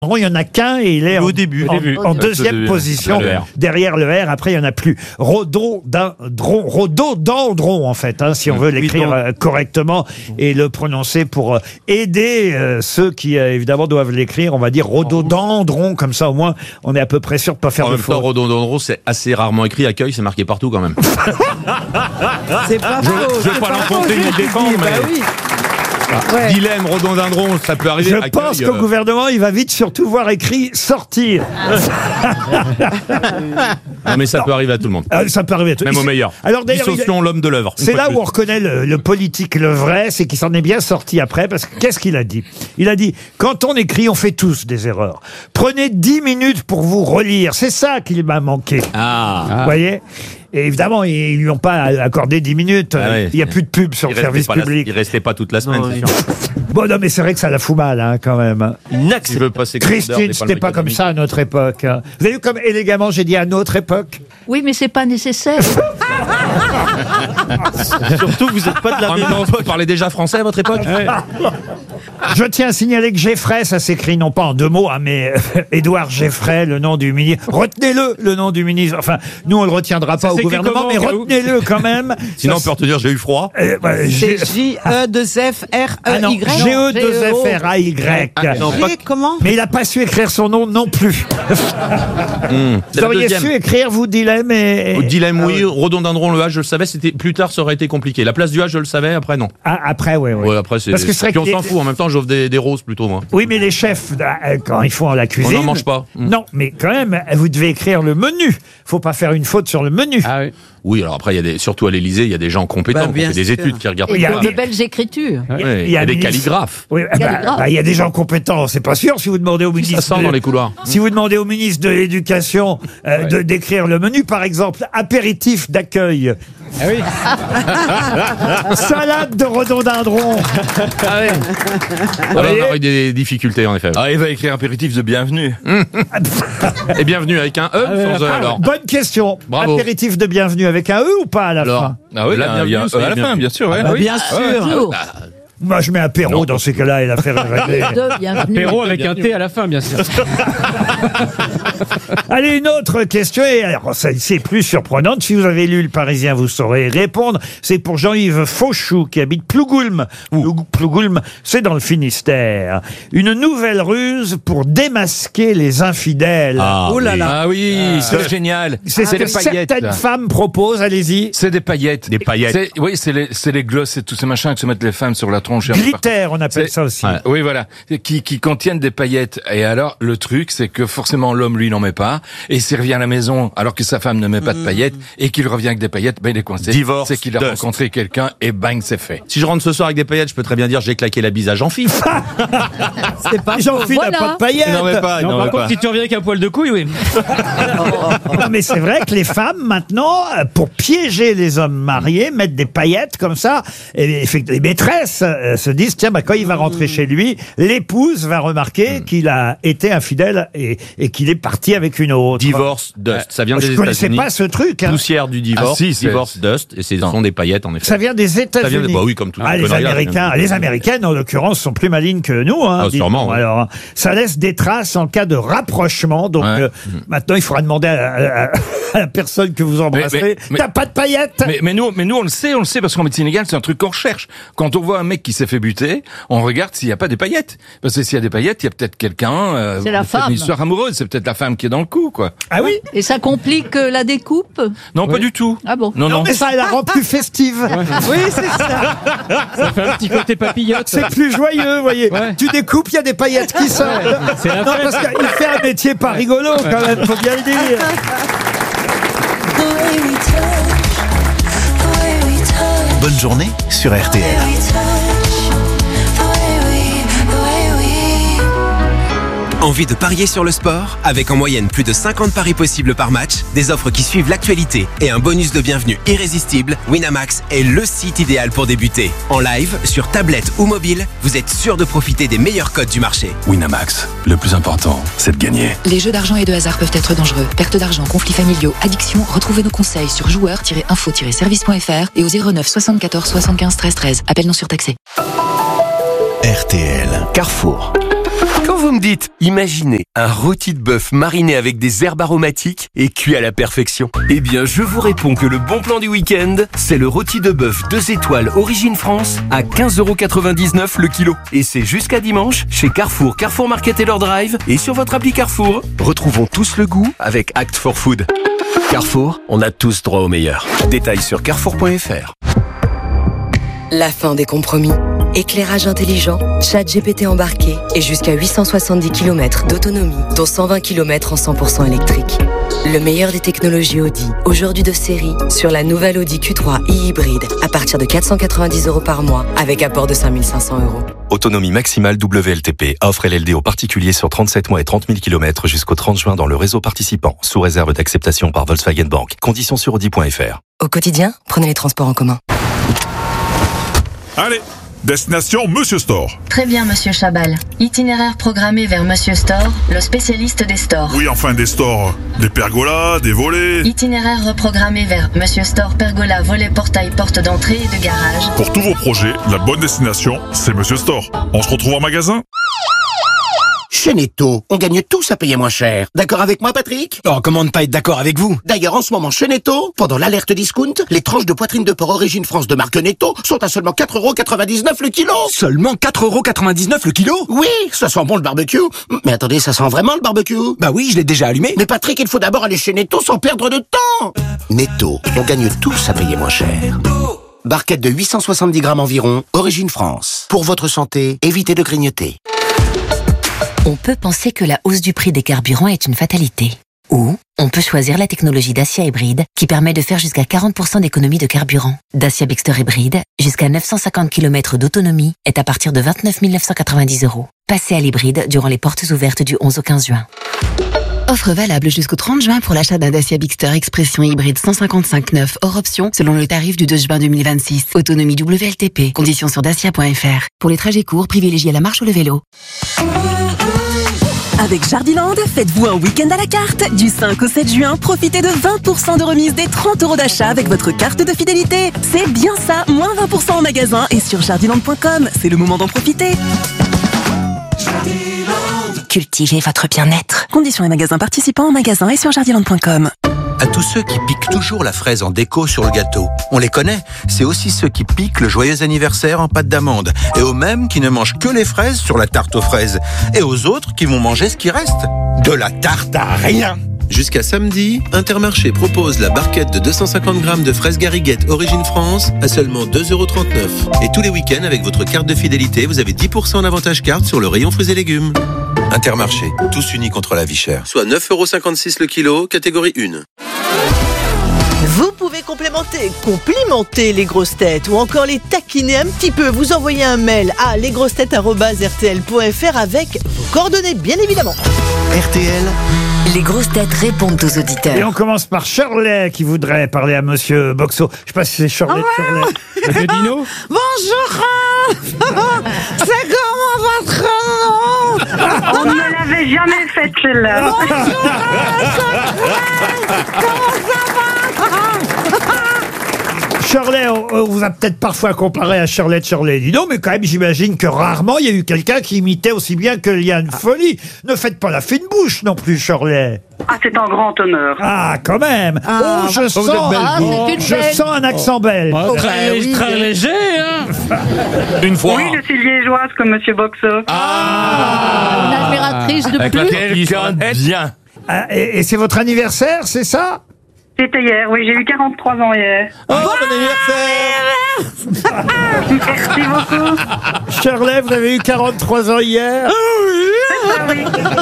Il n'y en a qu'un et il est au début. en deuxième position, derrière le R. Après, il n'y en a plus. Rhododendron, en fait, hein, si on veut l'écrire correctement et le prononcer pour aider ceux qui, évidemment, doivent l'écrire. On va dire rhododendron, comme ça, au moins, on est à peu près sûr de ne pas faire de faute. En même temps, rhododendron, c'est assez rarement écrit. Accueil, c'est marqué partout, quand même. C'est pas faux. Je ne vais pas l'enfoncer ni le défendre, mais... oui. Ouais. Dilemme, rhododendron, ça peut arriver. Je pense qu'au gouvernement, il va vite surtout voir écrit sortir. Non, mais ça peut arriver à tout le monde. Ça peut arriver à tout le monde. Même au meilleur. Alors d'ailleurs, dissociation, l'homme de l'œuvre. C'est là où on reconnaît le politique, le vrai, c'est qu'il s'en est bien sorti après, parce que qu'est-ce qu'il a dit? Il a dit, quand on écrit, on fait tous des erreurs. Prenez 10 minutes pour vous relire. C'est ça qu'il m'a manqué. Vous voyez? Et évidemment, ils lui ont pas accordé 10 minutes. Il n'y a plus de pub sur le service public. Il restait pas toute la semaine, c'est sûr. Bon, non, mais c'est vrai que ça la fout mal, hein, quand même. Christine, c'était pas comme ça à notre époque. Vous avez vu comme élégamment j'ai dit à notre époque? Oui, mais c'est pas nécessaire. Surtout que vous n'êtes pas de la même époque. Vous parlez déjà français à votre époque? Je tiens à signaler que Geffray, ça s'écrit non pas en 2 mots, hein, mais Édouard Geffray, le nom du ministre. Retenez-le, le nom du ministre. Enfin, nous, on le retiendra pas au gouvernement, mais retenez-le quand même. Sinon, on peut retenir, j'ai eu froid. C'est J-E-2-F-R-E-Y. G-E-2-F-R-A-Y. Comment? Mais il n'a pas su écrire son nom non plus. Vous auriez su écrire, vous, Dilemme Dilemme, oui. Rhododendron, le H, je le savais. Plus tard, ça aurait été compliqué. La place du H, je le savais. Après, non. Après, oui. Ouais, après, c'est... Parce que c'est vrai puis on s'en fout. En même temps, j'offre des roses plutôt, moi. Oui, mais les chefs, quand ils font la cuisine... On n'en mange pas. Non, mais quand même, vous devez écrire le menu. Faut pas faire une faute sur le menu. Ah oui. Oui, alors après, surtout à l'Élysée, il y a des gens compétents qui font des études, qui regardent. Et il y a de belles écritures. Il y a des calligraphes. Oui, il y a des gens compétents, c'est pas sûr. Si vous demandez au ministre, ça sent dans les couloirs. Si vous demandez au ministre de l'Éducation d'écrire le menu, par exemple, apéritif d'accueil. Ah oui. Salade de rhododendron. Ah oui. Alors, on aurait des difficultés, en effet. Il va écrire apéritif de bienvenue. Et bienvenue avec un E sans E, alors. Bonne question. Bravo. Apéritif de bienvenue avec un E ou pas à la fin? Ah oui, il y a un E à la fin, bien sûr. Bien sûr. Moi, je mets apéro dans ces cas-là et l'affaire est réglée. Apéro avec un T à la fin, bien sûr. Allez, une autre question, et alors celle-ci est plus surprenante. Si vous avez lu Le Parisien, vous saurez répondre. C'est pour Jean-Yves Fauchou, qui habite Plougoulm. Plougoulm, c'est dans le Finistère. Une nouvelle ruse pour démasquer les infidèles. Oh là là. Ah oui, c'est génial. C'est ce que certaines femmes proposent, allez-y. C'est des paillettes. Des paillettes. Oui, c'est les glosses et tous ces machins que se mettent les femmes sur la tronche. Glitter, on appelle ça aussi. Ouais. Oui, voilà. Qui contiennent des paillettes. Et alors, le truc, c'est que forcément, l'homme, lui, n'en met pas. Et s'il revient à la maison, alors que sa femme ne met pas de paillettes, et qu'il revient avec des paillettes, il est coincé. Divorce. C'est qu'il a rencontré quelqu'un, et bang, c'est fait. Si je rentre ce soir avec des paillettes, je peux très bien dire j'ai claqué la bise à Jean-Philippe. C'est pas Jean-Philippe n'a pas de paillettes. Par contre, si tu reviens avec un poil de couille, oui. Non, mais c'est vrai que les femmes, maintenant, pour piéger les hommes mariés, mettent des paillettes comme ça. Et les maîtresses se disent, tiens, quand il va rentrer chez lui, l'épouse va remarquer qu'il a été infidèle et qu'il est parti avec une autre. Divorce dust. Ça vient des États-Unis. Je connaissais pas ce truc. Hein. Poussière du divorce. Divorce dust. Et ce sont des paillettes, en effet. Ça vient des États-Unis. Bah oui, comme tout. Les Américains, les Américaines, en l'occurrence, sont plus malignes que nous. Hein, sûrement. Ouais. Alors, ça laisse des traces en cas de rapprochement. Donc, maintenant, il faudra demander à la personne que vous embrassez. T'as pas de paillettes? Mais nous, on le sait parce qu'en médecine légale, c'est un truc qu'on recherche. Quand on voit un mec qui s'est fait buter, on regarde s'il n'y a pas des paillettes. Parce que s'il y a des paillettes, il y a peut-être quelqu'un, c'est la femme. Une histoire amoureuse, c'est peut-être la femme qui est dans le coup, quoi. Ah oui? Et ça complique la découpe? Non, pas du tout. Ah bon? Non. Mais ça, elle la rend plus festive. Oui, c'est ça. Ça fait un petit côté papillote. C'est plus joyeux, vous voyez. Ouais. Tu découpes, il y a des paillettes qui sortent. C'est la Non, fête. parce qu'il fait un métier pas rigolo, quand même, faut bien le dire. Bonne journée sur RTL. Envie de parier sur le sport? Avec en moyenne plus de 50 paris possibles par match, des offres qui suivent l'actualité et un bonus de bienvenue irrésistible, Winamax est le site idéal pour débuter. En live, sur tablette ou mobile, vous êtes sûr de profiter des meilleurs codes du marché. Winamax, le plus important, c'est de gagner. Les jeux d'argent et de hasard peuvent être dangereux. Perte d'argent, conflits familiaux, addiction. Retrouvez nos conseils sur joueurs-info-service.fr et au 09 74 75 13 13. Appel non surtaxé. RTL, Carrefour. Quand vous me dites, imaginez un rôti de bœuf mariné avec des herbes aromatiques et cuit à la perfection. Eh bien, je vous réponds que le bon plan du week-end, c'est le rôti de bœuf 2 étoiles Origine France à 15,99 € le kilo. Et c'est jusqu'à dimanche chez Carrefour, Carrefour Market et leur drive et sur votre appli Carrefour. Retrouvons tous le goût avec Act for Food. Carrefour, on a tous droit au meilleur. Détails sur carrefour.fr. La fin des compromis. Éclairage intelligent, ChatGPT embarqué et jusqu'à 870 km d'autonomie, dont 120 km en 100% électrique. Le meilleur des technologies Audi, aujourd'hui de série, sur la nouvelle Audi Q3 e-hybride, à partir de 490 € par mois, avec apport de 5 500 €. Autonomie maximale WLTP. Offre LLD aux particuliers sur 37 mois et 30 000 km jusqu'au 30 juin dans le réseau participant, sous réserve d'acceptation par Volkswagen Bank. Conditions sur Audi.fr. Au quotidien, prenez les transports en commun. Allez, destination Monsieur Store. Très bien, Monsieur Chabal. Itinéraire programmé vers Monsieur Store, le spécialiste des stores. Oui, enfin des stores. Des pergolas, des volets. Itinéraire reprogrammé vers Monsieur Store, pergola, volet, portail, porte d'entrée et de garage. Pour tous vos projets, la bonne destination, c'est Monsieur Store. On se retrouve en magasin. Chez Netto, on gagne tous à payer moins cher. D'accord avec moi, Patrick? Oh, comment ne pas être d'accord avec vous? D'ailleurs, en ce moment, chez Netto, pendant l'alerte discount, les tranches de poitrine de porc Origine France de marque Netto sont à seulement 4,99 € le kilo. Seulement 4,99 € le kilo? Oui, ça sent bon le barbecue. Mais attendez, ça sent vraiment le barbecue? Bah oui, je l'ai déjà allumé. Mais Patrick, il faut d'abord aller chez Netto sans perdre de temps. Netto, on gagne tous à payer moins cher. Barquette de 870 grammes environ, Origine France. Pour votre santé, évitez de grignoter. On peut penser que la hausse du prix des carburants est une fatalité. Ou on peut choisir la technologie Dacia hybride qui permet de faire jusqu'à 40% d'économie de carburant. Dacia Bigster hybride, jusqu'à 950 km d'autonomie, est à partir de 29 990 €. Passez à l'hybride durant les portes ouvertes du 11 au 15 juin. Offre valable jusqu'au 30 juin pour l'achat d'un Dacia Bigster Expression hybride 155/9 hors option selon le tarif du 2 juin 2026. Autonomie WLTP. Conditions sur dacia.fr. Pour les trajets courts, privilégiez la marche ou le vélo. Avec Jardiland, faites-vous un week-end à la carte. Du 5 au 7 juin, profitez de 20% de remise des 30 € d'achat avec votre carte de fidélité. C'est bien ça, moins 20% en magasin et sur jardiland.com. C'est le moment d'en profiter. Cultivez votre bien-être. Conditions et magasins participants en magasin et sur jardiland.com. À tous ceux qui piquent toujours la fraise en déco sur le gâteau. On les connaît, c'est aussi ceux qui piquent le joyeux anniversaire en pâte d'amande. Et aux mêmes qui ne mangent que les fraises sur la tarte aux fraises. Et aux autres qui vont manger ce qui reste. De la tarte à rien. Jusqu'à samedi, Intermarché propose la barquette de 250 grammes de fraises Gariguette Origine France à seulement 2,39 €. Et tous les week-ends, avec votre carte de fidélité, vous avez 10% en avantage carte sur le rayon fruits et légumes. Intermarché, tous unis contre la vie chère. Soit 9,56 € le kilo, catégorie 1. Vous pouvez complimenter les grosses têtes ou encore les taquiner un petit peu. Vous envoyez un mail à lesgrossetêtes@rtl.fr avec vos coordonnées, bien évidemment. RTL, les grosses têtes répondent aux auditeurs. Et on commence par Shirley qui voudrait parler à Monsieur Boxo. Je sais pas si c'est Shirley. Shirley. Dino. Bonjour. C'est comment votre nom? On ne l'avait jamais faite celle-là. Shirley, on vous a peut-être parfois comparé à Shirley de Shirley Dino, mais quand même, j'imagine que rarement il y a eu quelqu'un qui imitait aussi bien que Liane Folly. Ne faites pas la fine bouche non plus, Shirley. Ah, c'est un grand honneur. Ah, quand même. Je sens un accent belge. Très léger, hein. Une fois. Oui, je suis liégeoise comme Monsieur Boxo. Une admiratrice de Avec plus. quelqu'un de bien. Et c'est votre anniversaire, c'est ça? C'était hier, oui, j'ai eu 43 ans hier. Oh, bon anniversaire. Merci beaucoup. Shirley, vous avez eu 43 ans hier? Oui.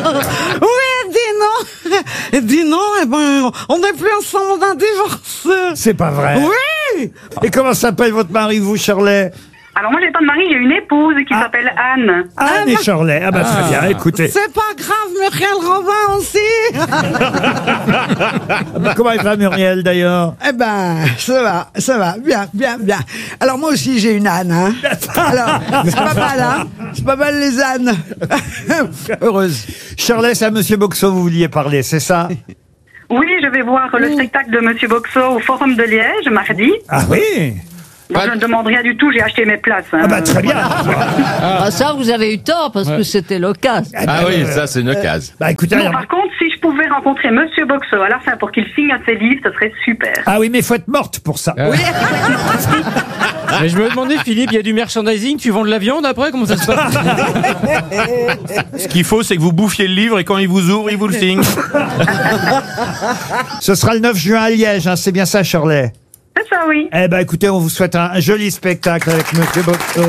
Dis non, eh ben, on n'est plus ensemble, on a divorcé. C'est pas vrai. Oui. Et comment s'appelle votre mari, vous, Shirley? Alors moi, j'ai pas de mari, j'ai une épouse qui s'appelle Anne. Anne et Shirley. Ah bah très bien, écoutez. C'est pas grave, Muriel Robin aussi. Comment il va, Muriel, d'ailleurs? Eh ben, ça va, bien. Alors moi aussi, j'ai une âne, hein. Alors, c'est pas mal, hein. C'est pas mal, les ânes. Heureuse. Shirley, c'est à Monsieur Boxo, vous vouliez parler, c'est ça? Oui, je vais voir le spectacle de Monsieur Boxo au Forum de Liège, mardi. Ah oui? Moi, je ne demande rien du tout, j'ai acheté mes places. Hein. Ah bah très bien. Ah, ça, vous avez eu tort parce que c'était l'occasion. Ah oui, ça c'est une occasion. Bah écoutez, Non, par contre, si je pouvais rencontrer Monsieur Boxo à la fin pour qu'il signe un de ses livres, ce serait super. ah oui, mais il faut être morte pour ça. Oui. Mais je me demandais, Philippe, il y a du merchandising, tu vends de la viande après, comment ça se passe? Ce qu'il faut, c'est que vous bouffiez le livre et quand il vous ouvre, il vous le signe. Ce sera le 9 juin à Liège, hein, c'est bien ça, Shirley? C'est ça, oui. Eh ben écoutez, on vous souhaite un joli spectacle avec Monsieur Boxo.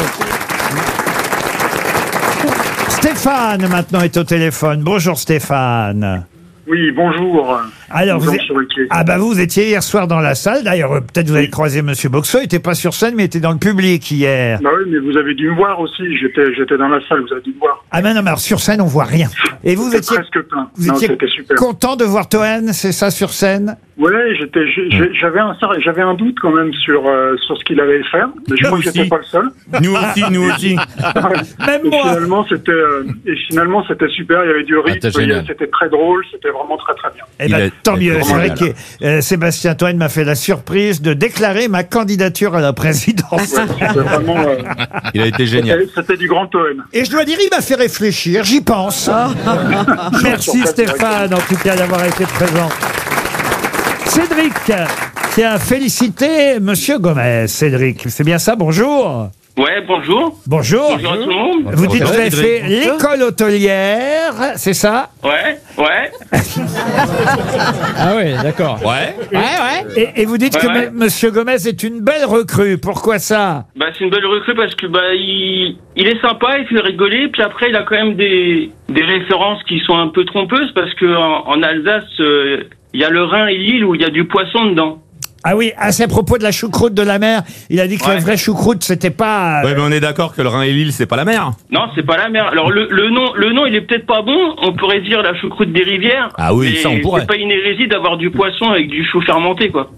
Stéphane maintenant est au téléphone. Bonjour Stéphane. Oui, bonjour. Alors Bonjour, vous, monsieur Ruquier. vous étiez hier soir dans la salle. D'ailleurs, peut-être vous avez croisé Monsieur Boxo. Il n'était pas sur scène, mais il était dans le public hier. Bah oui, mais vous avez dû me voir aussi. J'étais dans la salle, vous avez dû me voir. Ah mais non, mais alors, sur scène on voit rien. Et vous C'était étiez presque plein. vous Non, étiez c'était super. content de voir Toen, c'est ça, sur scène? Ouais, j'avais un doute quand même sur ce qu'il allait faire, mais je Nous crois que j'étais aussi. pas le seul. Nous aussi. Même Et moi. finalement, c'était super. Il y avait du rythme, génial. c'était très drôle, c'était vraiment très très bien. Eh ben, tant mieux. C'est vraiment vrai bien, que Sébastien Toen m'a fait la surprise de déclarer ma candidature à la présidence. Ouais, c'était vraiment. Il a été génial. C'était du grand Toen. Et je dois dire, il m'a fait réfléchir, j'y pense. Merci Stéphane, en tout cas, d'avoir été présent. Cédric, qui a félicité Monsieur Gomez. Cédric, c'est bien ça, bonjour. Ouais, bonjour. Bonjour. Bonjour à tout le monde. Vous dites que vous avez Cédric. fait l'école hôtelière, c'est ça? Ouais. Ah ouais, d'accord. Ouais. Et vous dites que Ouais. Monsieur Gomez est une belle recrue. Pourquoi ça? Bah, c'est une belle recrue parce que il est sympa, il fait rigoler, puis après il a quand même des références qui sont un peu trompeuses parce que en Alsace, il y a le Rhin et l'île où il y a du poisson dedans. Ah oui, c'est à propos de la choucroute de la mer. Il a dit que la vraie choucroute, c'était pas... Ouais, mais on est d'accord que le Rhin et l'île, c'est pas la mer. Non, c'est pas la mer. Alors le nom, il est peut-être pas bon. On pourrait dire la choucroute des rivières. Ah oui, mais ça, on pourrait. c'est pas une hérésie d'avoir du poisson avec du chou fermenté, quoi.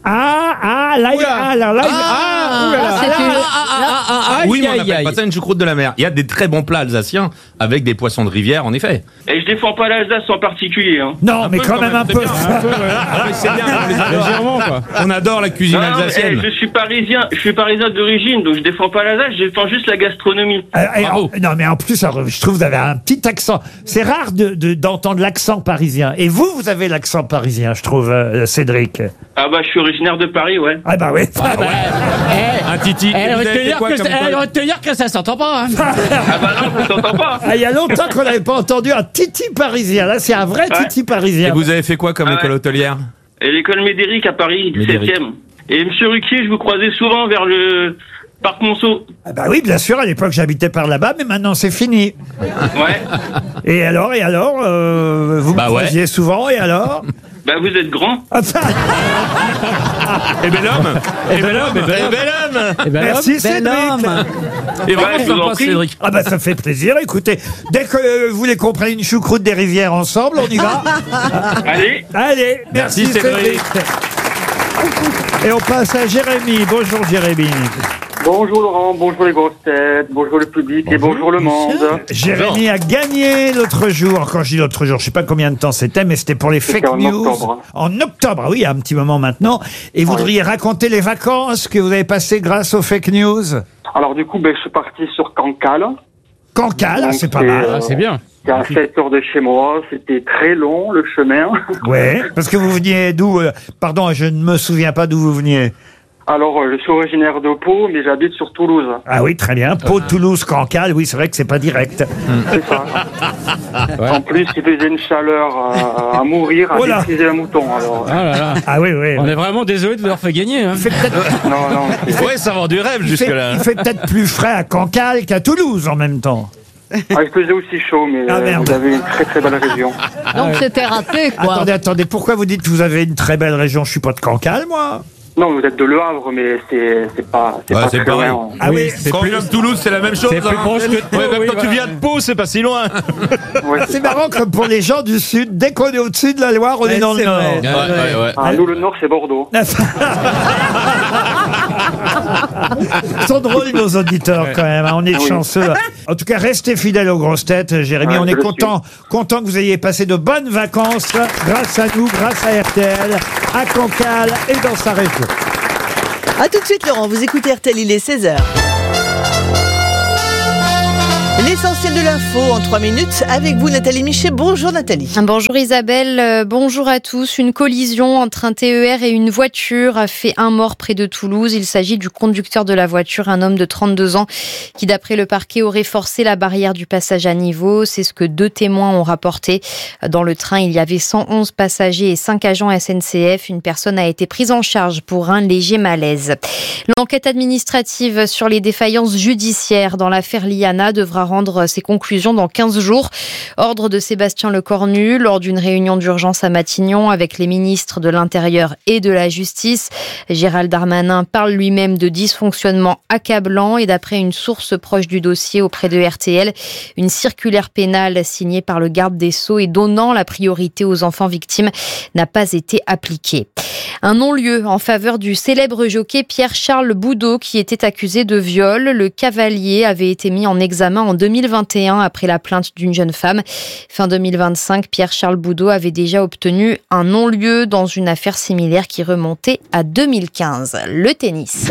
Oui, mais on appelle pas ça une choucroute de la mer. Il y a des très bons plats alsaciens avec des poissons de rivière, en effet. Et je défends pas l'Alsace en particulier. Hein. Non, mais quand même un peu. Ah, mais c'est bien, légèrement, quoi. On adore la cuisine Non, alsacienne. je suis parisien d'origine, donc je défends pas l'Alsace, je défends juste la gastronomie. Non, mais en plus, alors, je trouve que vous avez un petit accent. C'est rare d'entendre l'accent parisien. Et vous avez l'accent parisien, je trouve, Cédric. Ah bah, je suis originaire de Paris, ouais. Ah bah oui. Un titi. Elle va te dire que ça s'entend pas. Hein. Ah bah non, ça s'entend pas. Ah, il y a longtemps qu'on n'avait pas entendu un titi parisien. Là, c'est un vrai titi parisien. Et vous avez fait quoi comme école hôtelière? Et l'école Médéric à Paris, Médéric. 7e. Et monsieur Ruquier, je vous croisais souvent vers le parc Monceau. Ah bah oui, bien sûr, à l'époque, j'habitais par là-bas, mais maintenant, c'est fini. Ouais. Et alors, vous me croisiez souvent, et alors? Bah vous êtes grand. Et bel homme. Merci Cédric. Et vraiment sympa, Cédric. Ah bah ça fait plaisir. Écoutez, dès que vous voulez qu'on prenne une choucroute des rivières ensemble, on y va. Allez, merci Cédric. Et on passe à Jérémy. Bonjour Jérémy. Bonjour Laurent, bonjour les grosses têtes, bonjour le public et bonjour le monde. Jérémy a gagné l'autre jour. Quand je dis l'autre jour, je sais pas combien de temps c'était, mais c'était pour les fake en news. octobre. En octobre, oui, il y a un petit moment maintenant. Et vous voudriez raconter les vacances que vous avez passées grâce aux fake news? Alors du coup, je suis parti sur Cancale. Cancale, c'est pas mal. C'est bien. C'est à 7 heures de chez moi, c'était très long le chemin. Ouais, parce que vous veniez d'où? Pardon, je ne me souviens pas d'où vous veniez. Alors, je suis originaire de Pau, mais j'habite sur Toulouse. Ah oui, très bien. Pau, Toulouse, Cancale, oui, c'est vrai que c'est pas direct. C'est ça. En plus, il faisait une chaleur à mourir, à défriser un mouton. Alors. Ah là là. Ah oui, oui. On est vraiment désolé de vous avoir fait gagner. Hein. Non. Ouais, ça vend du rêve jusque-là. Il fait peut-être plus frais à Cancale qu'à Toulouse en même temps. Il faisait aussi chaud, mais merde. vous avez une très très belle région. Donc c'était raté, quoi. Attendez, pourquoi vous dites que vous avez une très belle région? Je suis pas de Cancale, moi. Non, vous êtes de Le Havre, mais c'est pas c'est très pareil. loin. Ah oui, Quand on vient de Toulouse, c'est la même chose. C'est plus proche que de Pau, même oui, quand tu voilà. viens de Pau, c'est pas si loin. C'est marrant comme pour les gens du Sud, dès qu'on est au-dessus de la Loire, on est dans le Nord. Ah, nous, le Nord, c'est Bordeaux. Ils sont drôles, nos auditeurs, quand même. On est chanceux. En tout cas, restez fidèles aux grosses têtes, Jérémy. On est content que vous ayez passé de bonnes vacances grâce à nous, grâce à RTL, à Cancale et dans sa région. A tout de suite Laurent, vous écoutez RTL, il est 16h. L'essentiel de l'info en 3 minutes avec vous Nathalie Michet. Bonjour Nathalie. Bonjour Isabelle, bonjour à tous. Une collision entre un TER et une voiture a fait un mort près de Toulouse. Il s'agit du conducteur de la voiture, un homme de 32 ans qui d'après le parquet aurait forcé la barrière du passage à niveau. C'est ce que 2 témoins ont rapporté. Dans le train, il y avait 111 passagers et 5 agents SNCF. Une personne a été prise en charge pour un léger malaise. L'enquête administrative sur les défaillances judiciaires dans l'affaire Liana devra rendre ses conclusions dans 15 jours. Ordre de Sébastien Lecornu lors d'une réunion d'urgence à Matignon avec les ministres de l'Intérieur et de la Justice. Gérald Darmanin parle lui-même de dysfonctionnement accablant et d'après une source proche du dossier auprès de RTL, une circulaire pénale signée par le garde des Sceaux et donnant la priorité aux enfants victimes n'a pas été appliquée. Un non-lieu en faveur du célèbre jockey Pierre-Charles Boudot qui était accusé de viol. Le cavalier avait été mis en examen en 2021 après la plainte d'une jeune femme. Fin 2025, Pierre-Charles Boudot avait déjà obtenu un non-lieu dans une affaire similaire qui remontait à 2015. Le tennis.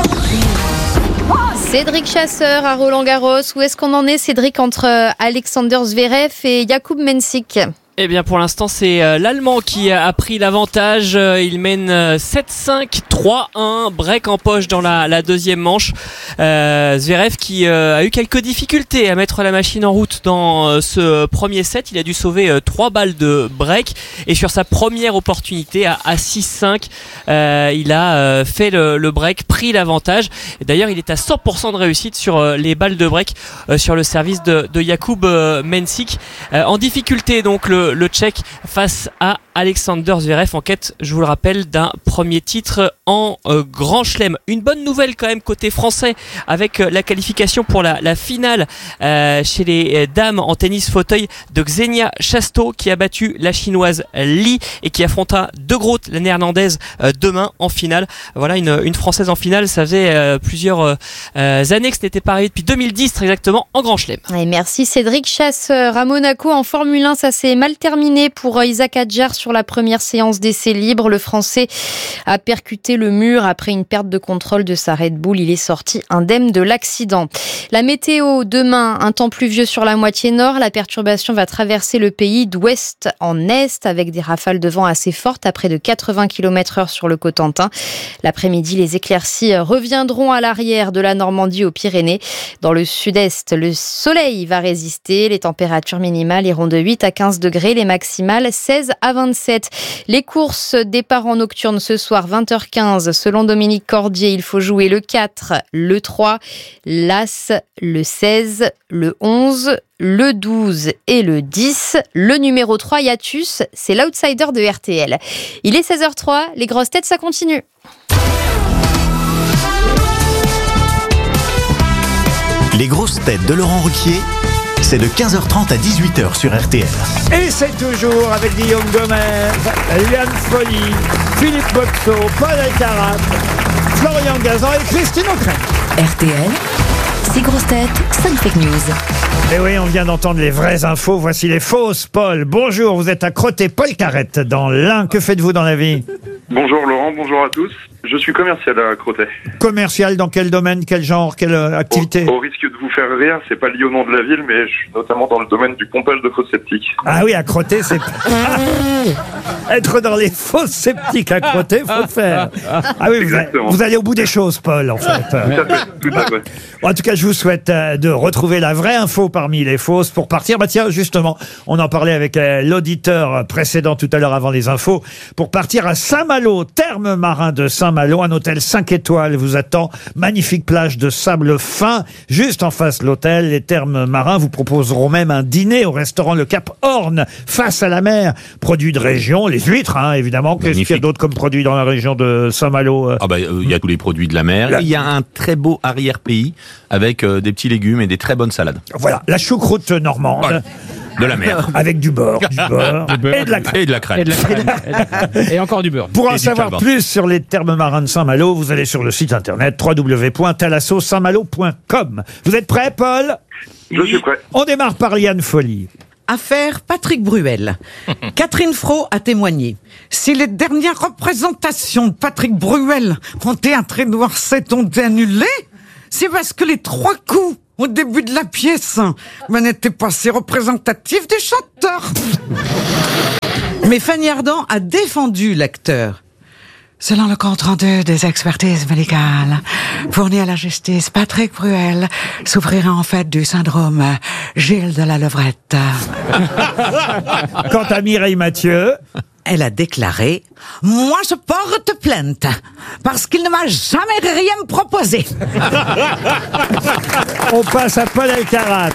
Cédric Chasseur à Roland-Garros. Où est-ce qu'on en est, Cédric, entre Alexander Zverev et Jakub Mensik ? Eh bien, pour l'instant, c'est l'Allemand qui a pris l'avantage. Il mène 7-5, 3-1, break en poche dans la deuxième manche. Zverev qui a eu quelques difficultés à mettre la machine en route dans ce premier set. Il a dû sauver 3 balles de break. Et sur sa première opportunité à 6-5, il a fait le break, pris l'avantage. Et d'ailleurs, il est à 100% de réussite sur les balles de break sur le service de Jakub Mensik. En difficulté, donc, le Tchèque face à Alexander Zverev en quête, je vous le rappelle, d'un premier titre en Grand Chelem. Une bonne nouvelle quand même côté français avec la qualification pour la finale chez les dames en tennis fauteuil de Xenia Chasto qui a battu la chinoise Li et qui affrontera De Groot, la néerlandaise, demain en finale. Voilà une française en finale, ça faisait plusieurs années que ce n'était pas arrivé depuis 2010 très exactement en Grand Chelem. Et merci Cédric Chasseur. À Monaco en Formule 1, ça s'est mal terminé pour Isaac Hadjar sur la première séance d'essai libre. Le Français a percuté le mur après une perte de contrôle de sa Red Bull. Il est sorti indemne de l'accident. La météo, demain, un temps pluvieux sur la moitié nord. La perturbation va traverser le pays d'ouest en est avec des rafales de vent assez fortes à près de 80 km/h sur le Cotentin. L'après-midi, les éclaircies reviendront à l'arrière de la Normandie aux Pyrénées. Dans le sud-est, le soleil va résister. Les températures minimales iront de 8 à 15 degrés, les maximales 16 à 27. Les courses départ en nocturne ce soir 20h15. Selon Dominique Cordier, il faut jouer le 4, le 3, l'As, le 16, le 11, le 12 et le 10. Le numéro 3, Yatus, c'est l'outsider de RTL. Il est 16h03, les grosses têtes, ça continue. Les grosses têtes de Laurent Ruquier, c'est de 15h30 à 18h sur RTL. Et c'est toujours avec Guillaume Gomez, Liane Folly, Philippe Boxo, Paul Elkarat, Florian Gazan et Christine O'Krent. RTL, 6 grosses têtes, 5 fake news. Et oui, on vient d'entendre les vraies infos, voici les fausses. Paul, bonjour, vous êtes à Crotté, Paul Carrette, dans l'Ain. Que faites-vous dans la vie ? Bonjour Laurent, bonjour à tous. Je suis commercial à Crotté. Commercial dans quel domaine, quel genre, quelle activité ? Au risque de vous faire rire, c'est pas lié au nom de la ville, mais je suis notamment dans le domaine du pompage de fosses septiques. Ah oui, à Crotté, c'est... Être dans les fosses septiques à Crotté, faut le faire. Ah oui, vous allez au bout des choses, Paul, en fait. Tout à fait. En tout cas, je vous souhaite de retrouver la vraie info parmi les fausses pour partir. Bah tiens, justement, on en parlait avec l'auditeur précédent tout à l'heure avant les infos. Pour partir à Saint-Malo, terme marin de Saint-Malo, un hôtel 5 étoiles vous attend. Magnifique plage de sable fin. Juste en face de l'hôtel, les termes marins vous proposeront même un dîner au restaurant Le Cap Horn, face à la mer. Produits de région, les huîtres, hein, évidemment. Qu'est-ce qu'il y a d'autre comme produits dans la région de Saint-Malo ? Il y a tous les produits de la mer. Il y a un très beau arrière-pays avec des petits légumes et des très bonnes salades. Voilà, la choucroute normande. Voilà. De la mer. Avec du beurre, et de la crème. Et de la crème. Et encore du beurre. Pour en savoir plus sur les termes marins de Saint-Malo, vous allez sur le site internet www.thalassosaintmalo.com. Vous êtes prêt, Paul ? Je suis prêt. On démarre par Liane Folly. Affaire Patrick Bruel. Catherine Fro a témoigné. Si les dernières représentations de Patrick Bruel en théâtre Édouard VII ont été annulées, c'est parce que les 3 coups au début de la pièce n'étaient pas assez représentatifs du chanteur. Mais Fanny Ardant a défendu l'acteur. Selon le compte-rendu des expertises médicales fournies à la justice, Patrick Bruel souffrirait en fait du syndrome Gilles de la Levrette. Quant à Mireille Mathieu, elle a déclaré « Moi, je porte plainte parce qu'il ne m'a jamais rien proposé. » On passe à Paul Elkarat.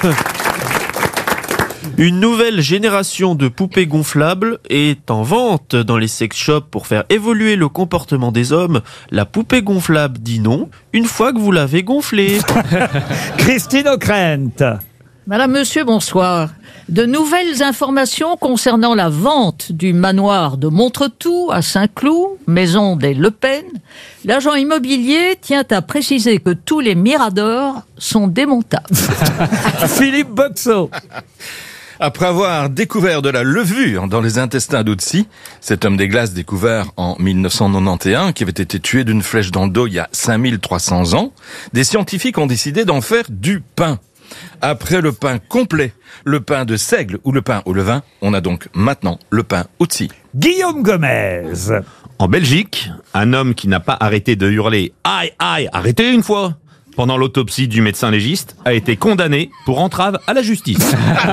Une nouvelle génération de poupées gonflables est en vente dans les sex shops pour faire évoluer le comportement des hommes. La poupée gonflable dit non une fois que vous l'avez gonflée. Christine O'Krent. Madame, monsieur, bonsoir. De nouvelles informations concernant la vente du manoir de Montretout à Saint-Cloud, maison des Le Pen. L'agent immobilier tient à préciser que tous les miradors sont démontables. Philippe Boxo. Après avoir découvert de la levure dans les intestins d'Otzi, cet homme des glaces découvert en 1991, qui avait été tué d'une flèche dans le dos il y a 5300 ans, des scientifiques ont décidé d'en faire du pain. Après le pain complet, le pain de seigle ou le pain au levain, on a donc maintenant le pain Otzi. Guillaume Gomez. En Belgique, un homme qui n'a pas arrêté de hurler « Aïe, aïe, arrêtez une fois !» pendant l'autopsie du médecin légiste, a été condamné pour entrave à la justice.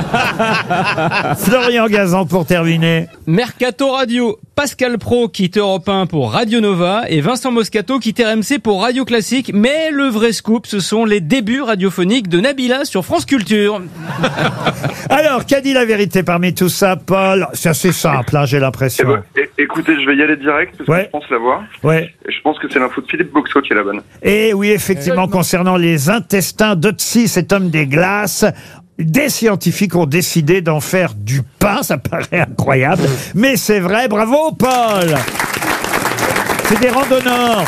Florian Gazan pour terminer. Mercato Radio, Pascal Pro quitte Europe 1 pour Radio Nova et Vincent Moscato quitte RMC pour Radio Classique. Mais le vrai scoop, ce sont les débuts radiophoniques de Nabila sur France Culture. Alors, qu'a dit la vérité parmi tout ça, Paul? C'est assez simple, hein, j'ai l'impression. Écoutez, je vais y aller direct parce que je pense l'avoir. Ouais. Et je pense que c'est l'info de Philippe Boxo qui est la bonne. Et oui, effectivement, concernant les intestins d'Otzi, cet homme des glaces, des scientifiques ont décidé d'en faire du pain. Ça paraît incroyable, mais c'est vrai. Bravo, Paul. C'est des randonneurs.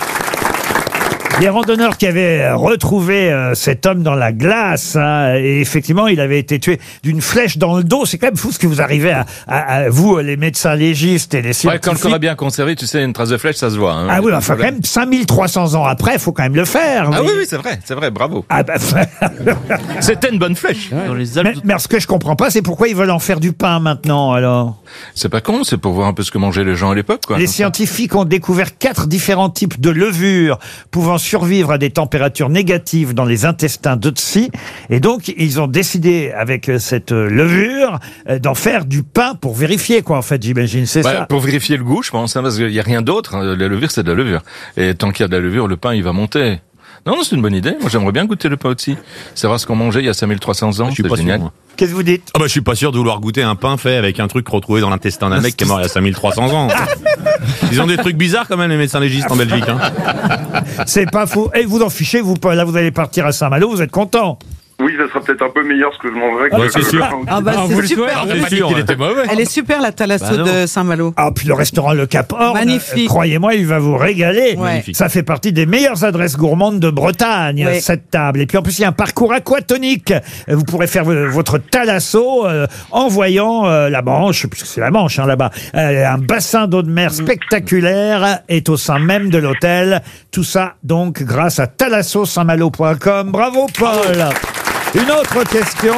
Des randonneurs qui avaient retrouvé cet homme dans la glace, hein, et effectivement, il avait été tué d'une flèche dans le dos. C'est quand même fou ce que vous arrivez à vous, les médecins légistes et les scientifiques. Ouais, quand le corps est bien conservé, tu sais, une trace de flèche, ça se voit. Hein, ah oui, enfin, quand même, 5300 ans après, il faut quand même le faire. Ah oui, c'est vrai, bravo. Ah bah, c'était une bonne flèche. Dans les Alpes... mais ce que je comprends pas, c'est pourquoi ils veulent en faire du pain maintenant, alors. C'est pas con, c'est pour voir un peu ce que mangeaient les gens à l'époque, quoi. Les scientifiques ont découvert 4 différents types de levures pouvant survivre à des températures négatives dans les intestins d'Otzi, et donc ils ont décidé avec cette levure d'en faire du pain pour vérifier, quoi, en fait, j'imagine, c'est ça. Pour vérifier le goût, je pense, hein, parce qu'il y a rien d'autre. La levure, c'est de la levure, et tant qu'il y a de la levure, le pain il va monter. Non, c'est une bonne idée. Moi, j'aimerais bien goûter le pain Otzi. Savoir ce qu'on mangeait il y a 5300 ans. Je suis pas génial. sûr, Qu'est-ce que vous dites? Ah bah, je suis pas sûr de vouloir goûter un pain fait avec un truc retrouvé dans l'intestin d'un mec qui est mort il y a 5300 ans. Ils ont des trucs bizarres quand même, les médecins légistes en Belgique. Hein. C'est pas faux. Et vous en fichez, vous, là, vous allez partir à Saint-Malo, vous êtes content? Oui, ça sera peut-être un peu meilleur ce que je mangerai. C'est sûr. C'est super. Il était mauvais. Elle est super, la thalasso de Saint-Malo. Ah, puis le restaurant Le Cap Horn, magnifique. Croyez-moi, il va vous régaler. Ouais. Ça fait partie des meilleures adresses gourmandes de Bretagne, cette table. Et puis en plus, il y a un parcours aquatonique. Vous pourrez faire votre thalasso en voyant la Manche, puisque c'est la Manche, hein, là-bas. Un bassin d'eau de mer spectaculaire est au sein même de l'hôtel. Tout ça, donc, grâce à thalassosaintmalo.com. Bravo, Paul. Une autre question.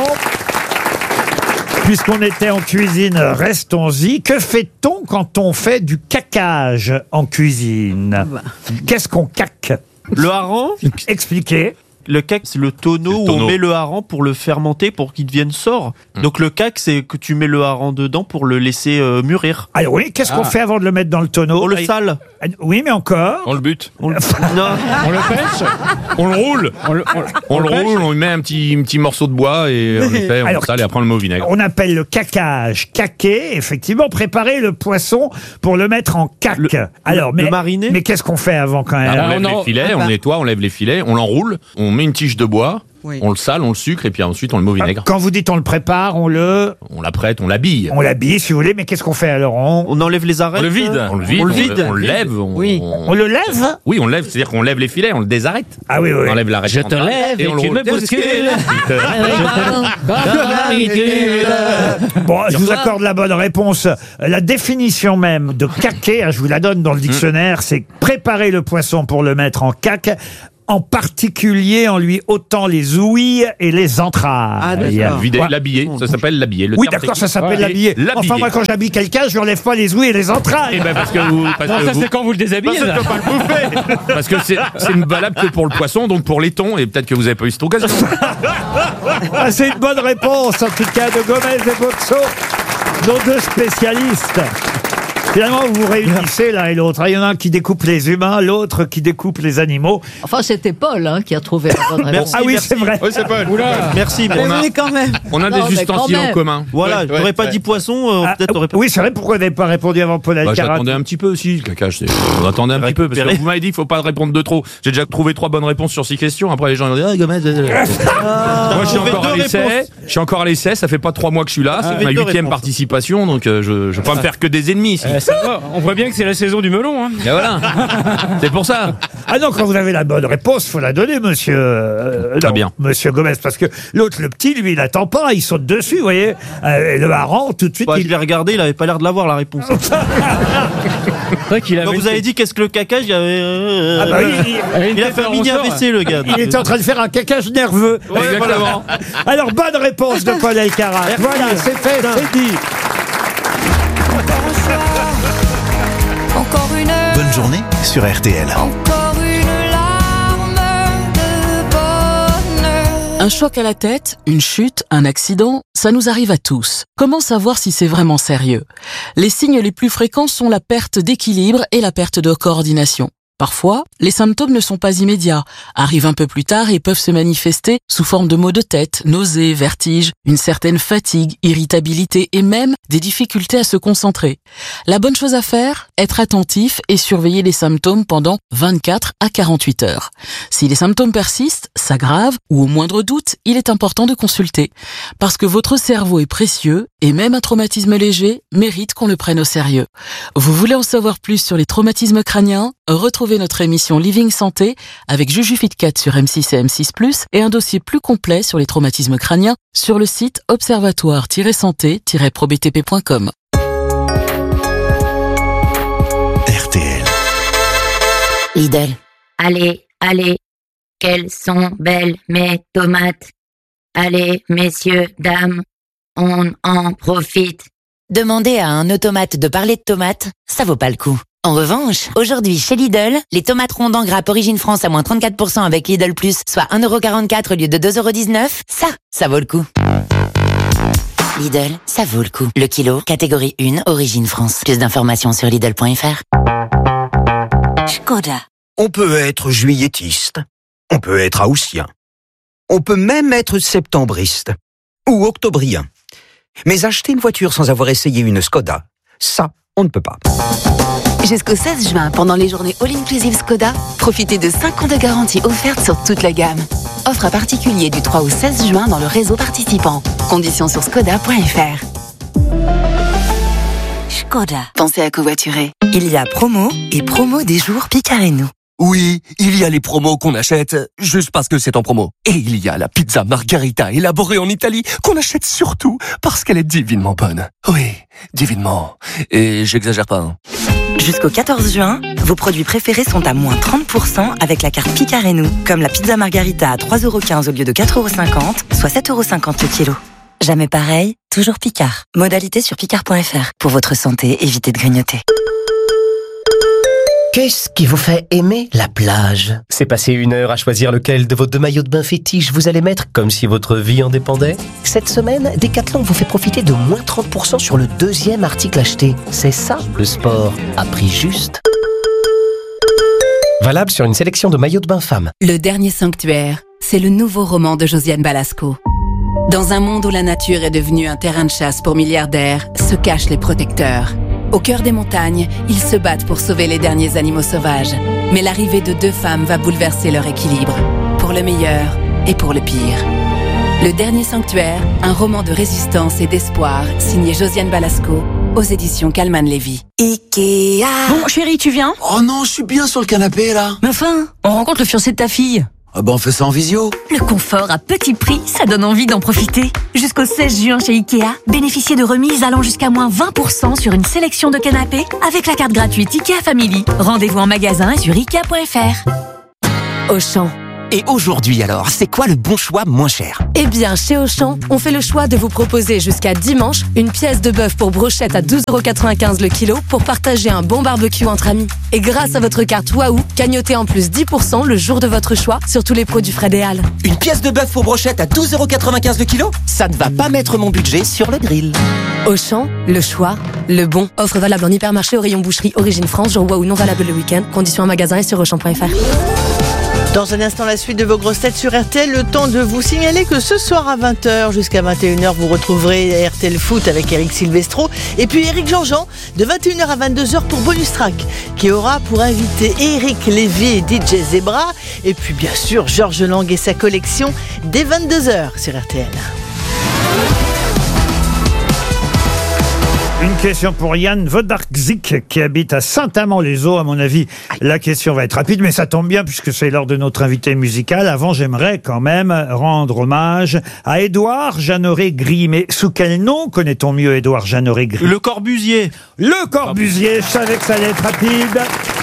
Puisqu'on était en cuisine, restons-y. Que fait-on quand on fait du caquage en cuisine? Qu'est-ce qu'on caque? Le hareng? Expliquez. Le cac, c'est le tonneau où on met le hareng pour le fermenter, pour qu'il devienne sort. Donc le cac, c'est que tu mets le hareng dedans pour le laisser mûrir. Alors oui, qu'est-ce qu'on fait avant de le mettre dans le tonneau? On le sale. Oui, mais encore. On le bute. Non. On le pêche. On le roule. On le roule, on lui met un petit morceau de bois et on le fait, on le sale et après on le met au vinaigre. On appelle le caquage caquer, effectivement, préparer le poisson pour le mettre en cac. Le mariner. Mais qu'est-ce qu'on fait avant quand même? On lève les filets, on nettoie, on lève les filets, on l'enroule, on met une tige de bois on le sale, on le sucre et puis ensuite on le met au vinaigre. Quand vous dites on le prépare, on l'apprête, on l'habille. On l'habille si vous voulez, mais qu'est-ce qu'on fait alors? On enlève les arêtes. On le vide, on le lève. On le lève? Oui, on le lève, c'est-à-dire qu'on lève les filets, on le désarrête. Ah oui. On enlève l'arête. Je te lève et on tu le me bouscules. Bon, je vous accorde la bonne réponse. La définition même de caquer, je vous la donne dans le dictionnaire, c'est préparer le poisson pour le mettre en caque, en particulier en lui ôtant les ouïes et les entrailles. Ah, vider, l'habiller, ça s'appelle l'habiller. Oui, d'accord, ça s'appelle l'habiller. Enfin, moi, quand j'habille quelqu'un, je lui enlève pas les ouïes et les entrailles. Eh ben, parce que vous... c'est quand vous le déshabillez. Parce que tu peux pas le bouffer. Parce que c'est valable que pour le poisson, donc pour les thons, et peut-être que vous avez pas eu cette occasion. C'est une bonne réponse, en tout cas, de Gomez et Boxo, nos deux spécialistes. Finalement, vous vous réunissez l'un et l'autre. Il y en a un qui découpe les humains, l'autre qui découpe les animaux. Enfin, c'était Paul qui a trouvé la bonne réponse. C'est vrai. Oui, c'est Paul. Merci. Quand même. On a des ustensiles en commun. Voilà, j'aurais pas dit poisson, peut-être aurait pas... Oui, c'est vrai, pourquoi vous n'avez pas répondu avant Paul Alcarat? J'attendais un petit peu aussi, le caca. On attendait un petit peu, parce que vous m'avez dit qu'il faut pas répondre de trop. J'ai déjà trouvé 3 bonnes réponses sur 6 questions. Après, les gens ont dit, Gomez. Moi, je suis encore à l'essai. Ça fait pas 3 mois que je suis là. C'est ma 8e participation, donc je vais pas me faire que des ennemis ici. On voit bien que c'est la saison du melon. Et voilà. C'est pour ça. Ah non, quand vous avez la bonne réponse, faut la donner, monsieur. Très bien. Monsieur Gomez, parce que l'autre, le petit, lui, il attend pas, il saute dessus, vous voyez. Le marrant, tout de suite. Je l'ai regardé, il avait pas l'air de l'avoir la réponse. Quand vous avez dit qu'est-ce que le caca, il a fait un mini AVC, le gars. Il était en train de faire un cacage nerveux. Ouais, exactement. Alors, bonne réponse de Paul Alcarat. Voilà, c'est fait, c'est dit. Encore une heure. Bonne journée sur RTL. Encore une larme de bonheur. Un choc à la tête, une chute, un accident, ça nous arrive à tous. Comment savoir si c'est vraiment sérieux? Les signes les plus fréquents sont la perte d'équilibre et la perte de coordination. Parfois, les symptômes ne sont pas immédiats, arrivent un peu plus tard et peuvent se manifester sous forme de maux de tête, nausées, vertiges, une certaine fatigue, irritabilité et même des difficultés à se concentrer. La bonne chose à faire, être attentif et surveiller les symptômes pendant 24 à 48 heures. Si les symptômes persistent, s'aggravent ou au moindre doute, il est important de consulter. Parce que votre cerveau est précieux et même un traumatisme léger mérite qu'on le prenne au sérieux. Vous voulez en savoir plus sur les traumatismes crâniens? Retrouvez notre émission Living Santé avec Juju Fitcat sur M6 et M6+, et un dossier plus complet sur les traumatismes crâniens sur le site observatoire-santé-probtp.com. RTL. Lidl. Allez, quelles sont belles mes tomates. Allez, messieurs, dames, on en profite. Demander à un automate de parler de tomates, ça vaut pas le coup. En revanche, aujourd'hui chez Lidl, les tomates rondes en grappe Origine France à moins 34% avec Lidl Plus, soit 1,44€ au lieu de 2,19€, ça vaut le coup. Lidl, ça vaut le coup. Le kilo, catégorie 1, Origine France. Plus d'informations sur Lidl.fr. Škoda. On peut être juilletiste, on peut être haussien, on peut même être septembriste ou octobrien. Mais acheter une voiture sans avoir essayé une Škoda, ça, on ne peut pas. Jusqu'au 16 juin, pendant les journées All-Inclusive Škoda, profitez de 5 ans de garantie offerte sur toute la gamme. Offre à particulier du 3 au 16 juin dans le réseau participant. Conditions sur škoda.fr. Škoda. Pensez à covoiturer. Il y a promo et promo des jours Picard et nous. Oui, il y a les promos qu'on achète juste parce que c'est en promo. Et il y a la pizza margarita élaborée en Italie qu'on achète surtout parce qu'elle est divinement bonne. Oui, divinement. Et j'exagère pas. Jusqu'au 14 juin, vos produits préférés sont à moins 30% avec la carte Picard et nous. Comme la pizza margarita à 3,15€ au lieu de 4,50€, soit 7,50€ le kilo. Jamais pareil, toujours Picard. Modalité sur picard.fr. Pour votre santé, évitez de grignoter. Qu'est-ce qui vous fait aimer la plage? C'est passer 1 heure à choisir lequel de vos 2 maillots de bain fétiches vous allez mettre comme si votre vie en dépendait? Cette semaine, Decathlon vous fait profiter de moins 30% sur le 2e article acheté. C'est ça, le sport à prix juste. Valable sur une sélection de maillots de bain femmes. Le dernier sanctuaire, c'est le nouveau roman de Josiane Balasco. Dans un monde où la nature est devenue un terrain de chasse pour milliardaires, se cachent les protecteurs. Au cœur des montagnes, ils se battent pour sauver les derniers animaux sauvages. Mais l'arrivée de 2 femmes va bouleverser leur équilibre. Pour le meilleur et pour le pire. Le Dernier Sanctuaire, un roman de résistance et d'espoir, signé Josiane Balasco, aux éditions Calman Lévy. Ikea. Bon, chérie, tu viens? Oh non, je suis bien sur le canapé, là. Mais enfin, on rencontre le fiancé de ta fille. Ah bah on fait ça en visio. Le confort à petit prix, ça donne envie d'en profiter. Jusqu'au 16 juin chez Ikea, bénéficiez de remises allant jusqu'à moins 20% sur une sélection de canapés avec la carte gratuite Ikea Family. Rendez-vous en magasin et sur Ikea.fr. Auchan. Et aujourd'hui alors, c'est quoi le bon choix moins cher? Eh bien, chez Auchan, on fait le choix de vous proposer jusqu'à dimanche une pièce de bœuf pour brochette à 12,95 € le kilo pour partager un bon barbecue entre amis. Et grâce à votre carte Waouh, cagnotez en plus 10% le jour de votre choix sur tous les produits Frais des Halles. Une pièce de bœuf pour brochette à 12,95 € le kilo? Ça ne va pas mettre mon budget sur le grill. Auchan, le choix, le bon. Offre valable en hypermarché au rayon boucherie Origine France, jour Waouh non valable le week-end. Conditions en magasin et sur Auchan.fr. Dans un instant, la suite de vos grosses têtes sur RTL. Le temps de vous signaler que ce soir à 20h jusqu'à 21h, vous retrouverez RTL Foot avec Eric Silvestro. Et puis Eric Jean-Jean, de 21h à 22h pour Bonus Track, qui aura pour invité Eric Lévy et DJ Zebra. Et puis bien sûr, Georges Lang et sa collection dès 22h sur RTL. Une question pour Yann Vodarczyk qui habite à Saint-Amand-les-Eaux. À mon avis, la question va être rapide, mais ça tombe bien puisque c'est l'heure de notre invité musical. Avant, j'aimerais quand même rendre hommage à Édouard Jeanneret-Gris. Mais sous quel nom connaît-on mieux Édouard Jeanneret-Gris? Le Corbusier. Le Corbusier, je savais que ça allait être rapide.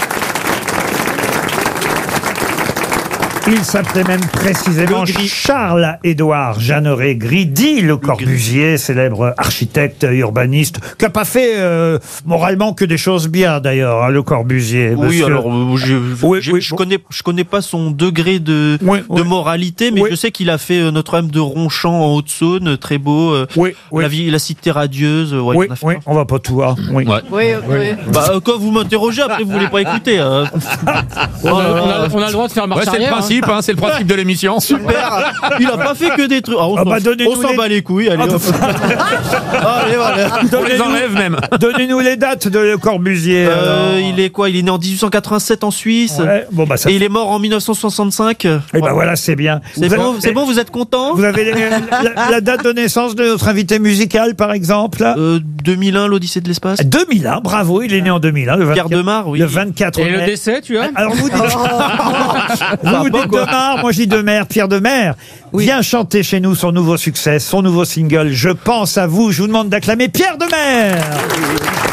Il s'appelait même précisément Charles-Édouard Jeanneret-Gris, dit Le Corbusier, célèbre architecte urbaniste, qui n'a pas fait moralement que des choses bien d'ailleurs, hein, Le Corbusier. Oui, monsieur. alors je connais pas son degré de moralité, mais je sais qu'il a fait Notre-Dame de Ronchamp en Haute-Saône, très beau. La Cité radieuse. On va pas tout voir. Bah, quand vous m'interrogez, après vous voulez pas écouter. Hein. On a le droit de faire marche arrière. C'est le principe. C'est le principe de l'émission. Super. Il a pas fait que des trucs. On s'en bat les couilles. Allez, allez, voilà. On les enlève même. Donnez-nous les dates de Le Corbusier. Il est quoi? Il est né en 1887 en Suisse. Ouais. Bon, bah, ça et il est mort en 1965. Et bah voilà, c'est bien. C'est bon, vous êtes content? Vous avez la date de naissance de notre invité musical, par exemple? 2001, l'Odyssée de l'espace. 2001, bravo, il est né en 2001. Le 24, Pierre Demar, oui. Le 24 mai. Et le décès, tu as? Alors vous dites... vous dites Demar, moi je dis Demer, Pierre Demer. Vient chanter chez nous son nouveau succès, son nouveau single. Je pense à vous. Je vous demande d'acclamer Pierre Demer.